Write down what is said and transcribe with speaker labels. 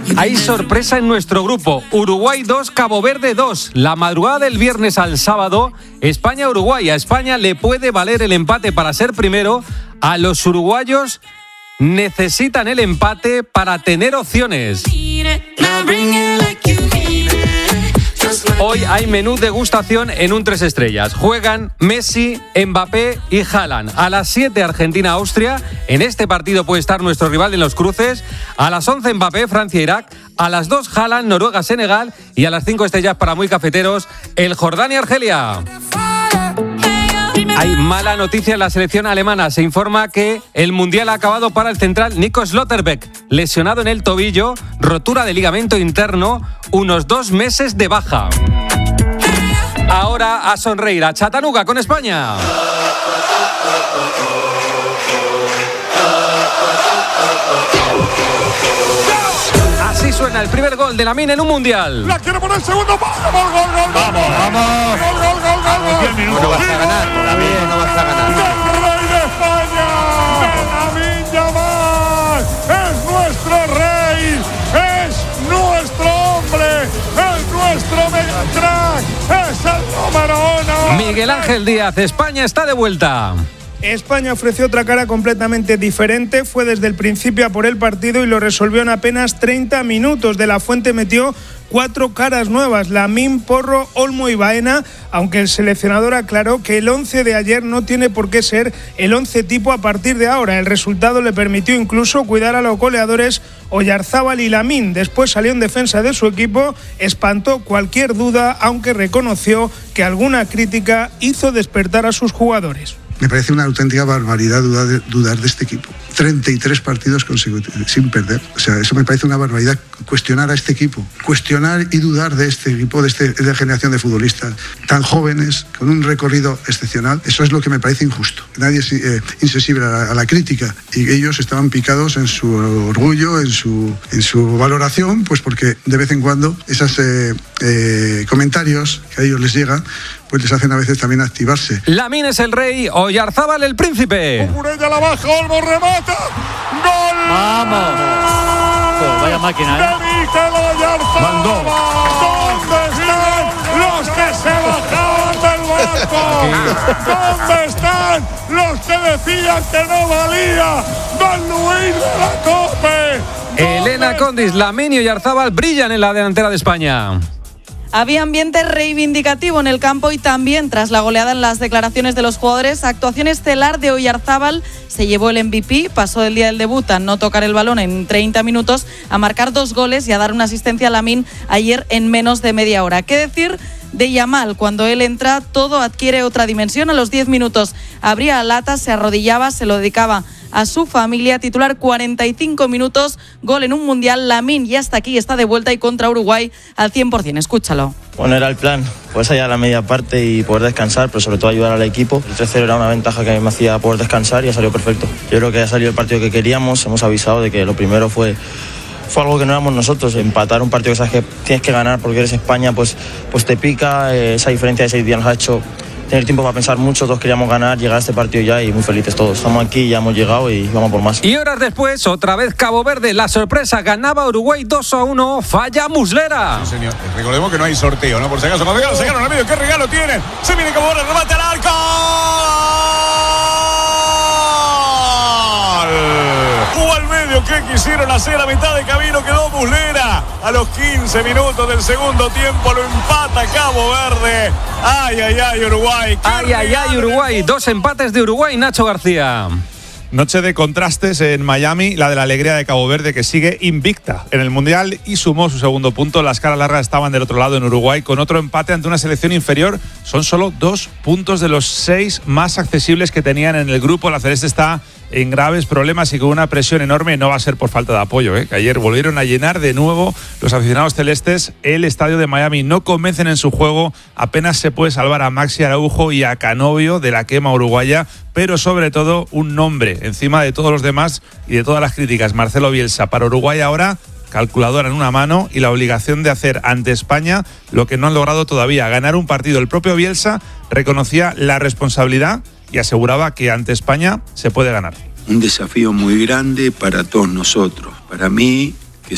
Speaker 1: Hay sorpresa en nuestro grupo. Uruguay 2, Cabo Verde 2. La madrugada del viernes al sábado, España-Uruguay. A España le puede valer el empate para ser primero. A los uruguayos necesitan el empate para tener opciones. Hoy hay menú degustación en un 3 estrellas. Juegan Messi, Mbappé y Haaland. A las 7 Argentina-Austria. En este partido puede estar nuestro rival en los cruces. A las 11 Mbappé, Francia-Irak. A las 2 Haaland, Noruega-Senegal. Y a las 5 estrellas para muy cafeteros, el Jordania-Argelia. Hay mala noticia en la selección alemana. Se informa que el Mundial ha acabado para el central Nico Schlotterbeck, lesionado en el tobillo, rotura de ligamento interno, unos 2 meses de baja. Ahora a sonreír a Chattanooga con España. Así suena el primer gol de Lamine en un Mundial.
Speaker 2: La quiere poner el segundo. Gol. Vamos. Gol. 10 minutos.
Speaker 3: No vas a ganar, Lamine, no vas a ganar.
Speaker 2: ¡El rey de España! Lamine Yamal es nuestro rey, es nuestro hombre, es nuestro megacrack, es el número 1.
Speaker 1: Miguel Ángel Díaz, España está de vuelta.
Speaker 4: España ofreció otra cara completamente diferente, fue desde el principio a por el partido y lo resolvió en apenas 30 minutos. De la Fuente metió 4 caras nuevas, Lamine, Porro, Olmo y Baena, aunque el seleccionador aclaró que el 11 de ayer no tiene por qué ser el 11 tipo a partir de ahora. El resultado le permitió incluso cuidar a los goleadores Oyarzábal y Lamine. Después salió en defensa de su equipo, espantó cualquier duda, aunque reconoció que alguna crítica hizo despertar a sus jugadores.
Speaker 5: Me parece una auténtica barbaridad dudar de este equipo. 33 partidos consecutivos sin perder. O sea, eso me parece una barbaridad. Cuestionar a este equipo, cuestionar y dudar de este equipo, de esta generación de futbolistas tan jóvenes, con un recorrido excepcional. Eso es lo que me parece injusto. Nadie es insensible a la crítica y ellos estaban picados en su orgullo, en su valoración, pues porque de vez en cuando esos comentarios que a ellos les llegan, pues les hacen a veces también activarse.
Speaker 1: Lamine es el rey, Oyarzábal el príncipe.
Speaker 2: Cucurella la baja, Olmo remata. ¡Gol!
Speaker 3: ¡Vamos! Oh, vaya máquina,
Speaker 2: de Mikel Oyarzábal.
Speaker 3: Mandó.
Speaker 2: ¿Dónde están los que se bajaban del barco? ¿Dónde están los que decían que no valía Don Luis de la Cope?
Speaker 1: Elena Condis, Lamine y Oyarzábal brillan en la delantera de España.
Speaker 6: Había ambiente reivindicativo en el campo y también tras la goleada en las declaraciones de los jugadores. Actuación estelar de Oyarzábal, se llevó el MVP, pasó del día del debut a no tocar el balón en 30 minutos, a marcar 2 goles y a dar una asistencia a Lamine ayer en menos de media hora. ¿Qué decir de Yamal? Cuando él entra todo adquiere otra dimensión. A los 10 minutos abría la lata, se arrodillaba, se lo dedicaba a su familia. Titular 45 minutos, gol en un Mundial. Lamine ya está aquí, está de vuelta y contra Uruguay al 100%. Escúchalo.
Speaker 7: Bueno, era el plan, pues allá a la media parte y poder descansar, pero sobre todo ayudar al equipo. El 3-0 era una ventaja que me hacía poder descansar y ha salido perfecto. Yo creo que ha salido el partido que queríamos. Hemos avisado de que lo primero fue algo que no éramos nosotros. Empatar un partido que sabes que tienes que ganar porque eres España, pues te pica. Esa diferencia de 6 días nos ha hecho tener tiempo para pensar mucho. Todos queríamos ganar, llegar a este partido ya y muy felices todos. Estamos aquí, ya hemos llegado y vamos por más.
Speaker 1: Y horas después, otra vez Cabo Verde. La sorpresa, ganaba Uruguay 2-1. Falla Muslera.
Speaker 2: Sí, señor. Recordemos que no hay sorteo, ¿no? Por si acaso, no sacaron al medio. ¿Qué regalo tienen? Se viene Cabo Verde, remate al arco. Jugó al medio, ¿qué quisieron hacer? A mitad de camino quedó Muslera. A los 15 minutos del segundo tiempo lo empata Cabo Verde. Ay, Uruguay.
Speaker 1: Ay, Uruguay. 2 empates de Uruguay, Nacho García.
Speaker 8: Noche de contrastes en Miami, la de la alegría de Cabo Verde, que sigue invicta en el Mundial y sumó su segundo punto. Las caras largas estaban del otro lado en Uruguay, con otro empate ante una selección inferior. Son solo 2 puntos de los 6 más accesibles que tenían en el grupo. La Celeste está en graves problemas y con una presión enorme. No va a ser por falta de apoyo, que ayer volvieron a llenar de nuevo los aficionados celestes el estadio de Miami. No convencen en su juego, apenas se puede salvar a Maxi Araujo y a Canovio de la quema uruguaya, pero sobre todo un nombre encima de todos los demás y de todas las críticas: Marcelo Bielsa. Para Uruguay ahora, calculadora en una mano y la obligación de hacer ante España lo que no han logrado todavía, ganar un partido. El propio Bielsa reconocía la responsabilidad y aseguraba que ante España se puede ganar.
Speaker 9: Un desafío muy grande para todos nosotros, para mí,